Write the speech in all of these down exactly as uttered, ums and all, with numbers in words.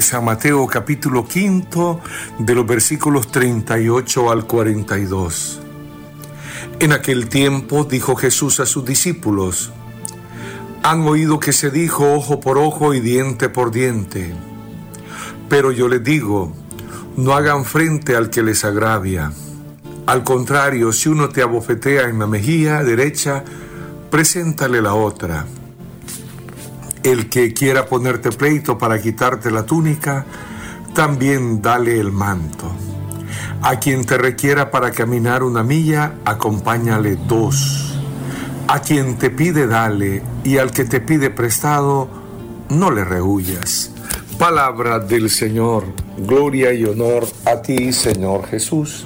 San Mateo capítulo quinto, de los versículos treinta y ocho al cuarenta y dos. En aquel tiempo dijo Jesús a sus discípulos: han oído que se dijo ojo por ojo y diente por diente. Pero yo les digo, no hagan frente al que les agravia. Al contrario, si uno te abofetea en la mejilla derecha, preséntale la otra. El que quiera ponerte pleito para quitarte la túnica, también dale el manto. A quien te requiera para caminar una milla, acompáñale dos. A quien te pide, dale, y al que te pide prestado, no le rehuyas. Palabra del Señor. Gloria y honor a ti, Señor Jesús.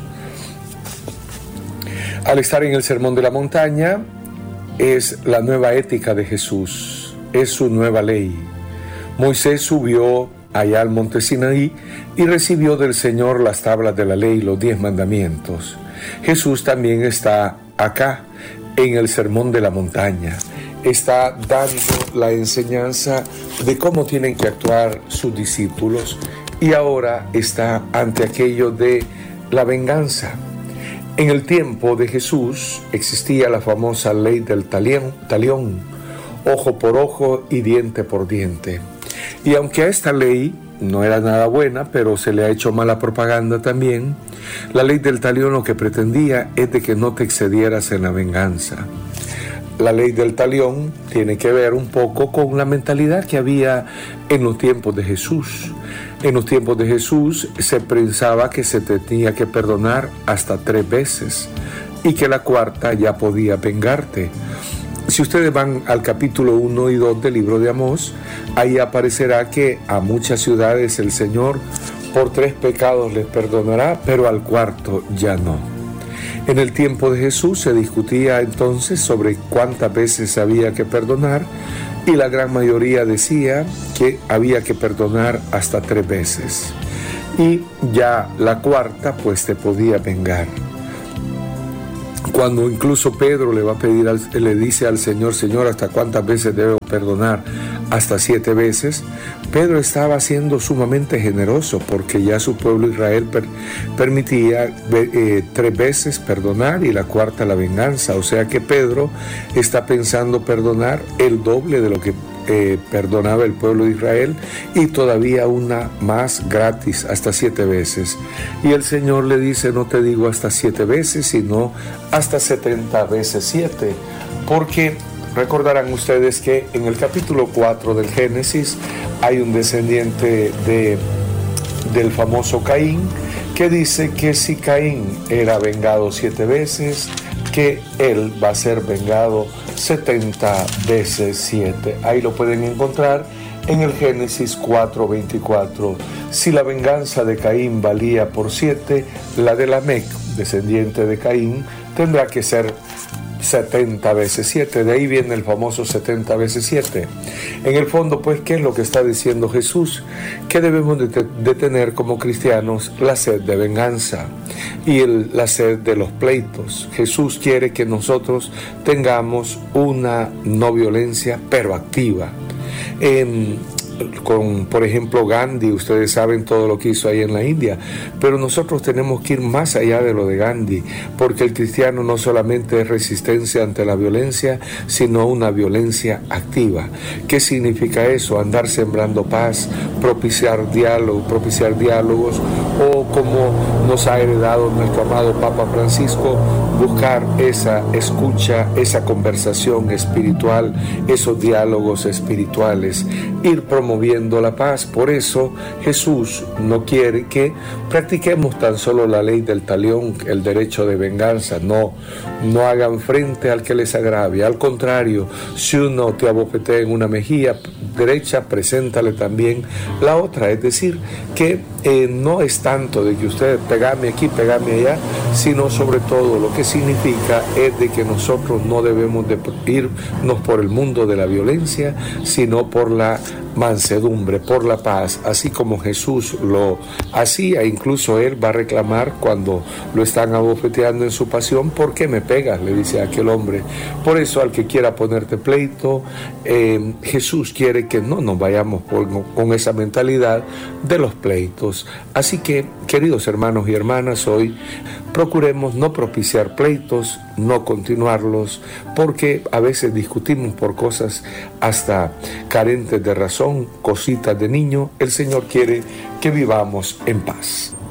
Al estar en el Sermón de la Montaña, es la nueva ética de Jesús. Es su nueva ley. Moisés subió allá al monte Sinaí y recibió del Señor las tablas de la ley, los diez mandamientos. Jesús también está acá en el Sermón de la Montaña. Está dando la enseñanza de cómo tienen que actuar sus discípulos y ahora está ante aquello de la venganza. En el tiempo de Jesús existía la famosa ley del talión, talión. Ojo por ojo y diente por diente. Y aunque a esta ley no era nada buena, pero se le ha hecho mala propaganda también, la ley del talión lo que pretendía es de que no te excedieras en la venganza. La ley del talión tiene que ver un poco con la mentalidad que había en los tiempos de Jesús. En los tiempos de Jesús se pensaba que se tenía que perdonar hasta tres veces y que la cuarta ya podía vengarte. Si ustedes van al capítulo uno y dos del libro de Amós, ahí aparecerá que a muchas ciudades el Señor por tres pecados les perdonará, pero al cuarto ya no. En el tiempo de Jesús se discutía entonces sobre cuántas veces había que perdonar y la gran mayoría decía que había que perdonar hasta tres veces. Y ya la cuarta pues te podía vengar. Cuando incluso Pedro le va a pedir, al, le dice al Señor, Señor, ¿hasta cuántas veces debo perdonar? Hasta siete veces. Pedro estaba siendo sumamente generoso porque ya su pueblo Israel per, permitía eh, tres veces perdonar y la cuarta la venganza. O sea que Pedro está pensando perdonar el doble de lo que Eh, perdonaba el pueblo de Israel y todavía una más gratis, hasta siete veces. Y el Señor le dice, no te digo hasta siete veces, sino hasta setenta veces siete, porque recordarán ustedes que en el capítulo cuatro del Génesis hay un descendiente de, del famoso Caín, que dice que si Caín era vengado siete veces, que él va a ser vengado setenta veces siete. Ahí lo pueden encontrar en el Génesis cuatro veinticuatro. Si la venganza de Caín valía por siete, la de Lamec, descendiente de Caín, tendrá que ser setenta veces siete. De ahí viene el famoso setenta veces siete. En el fondo, pues, ¿qué es lo que está diciendo Jesús? Que debemos de, te- de tener como cristianos la sed de venganza y el, la sed de los pleitos. Jesús quiere que nosotros tengamos una no violencia, pero activa. En, con, por ejemplo, Gandhi, ustedes saben todo lo que hizo ahí en la India, pero nosotros tenemos que ir más allá de lo de Gandhi, porque el cristiano no solamente es resistencia ante la violencia, sino una violencia activa. ¿Qué significa eso? Andar sembrando paz, propiciar diálogo, propiciar diálogos, o como nos ha heredado nuestro amado Papa Francisco, buscar esa escucha, esa conversación espiritual, esos diálogos espirituales, ir promoviendo la paz. Por eso Jesús no quiere que practiquemos tan solo la ley del talión, el derecho de venganza. No, no hagan frente al que les agravia. Al contrario, si uno te abofetea en una mejilla derecha, preséntale también la otra. Es decir, que eh, no es tanto de que usted pegame aquí, pegame allá, sino sobre todo lo que significa es de que nosotros no debemos de irnos por el mundo de la violencia, sino por la mansedumbre, por la paz, así como Jesús lo hacía. Incluso él va a reclamar cuando lo están abofeteando en su pasión: ¿por qué me pegas?, le dice a aquel hombre. Por eso, al que quiera ponerte pleito, eh, Jesús quiere que no nos vayamos por, con esa mentalidad de los pleitos. Así que, queridos hermanos y hermanas, hoy procuremos no propiciar pleitos, no continuarlos, porque a veces discutimos por cosas hasta carentes de razón, cositas de niño. El Señor quiere que vivamos en paz.